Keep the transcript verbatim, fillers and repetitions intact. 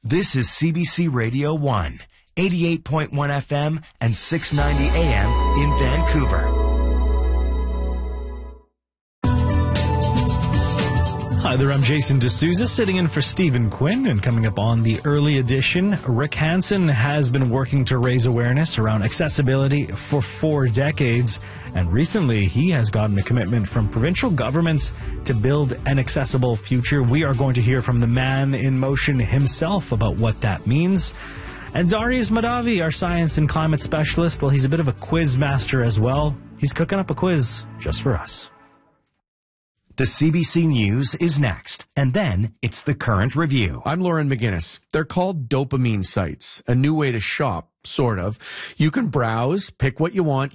This is C B C Radio one, eighty-eight point one F M and six ninety A M in Vancouver. Hi there, I'm Jason D'Souza, sitting in for Stephen Quinn, and coming up on the early edition, Rick Hansen has been working to raise awareness around accessibility for four decades, and recently he has gotten a commitment from provincial governments to build an accessible future. We are going to hear from the man in motion himself about what that means. And Darius Mahdavi, our science and climate specialist, well, he's a bit of a quiz master as well. He's cooking up a quiz just for us. The C B C News is next, and then it's the Current Review. I'm Lauren McGinnis. They're called dopamine sites, a new way to shop, sort of. You can browse, pick what you want,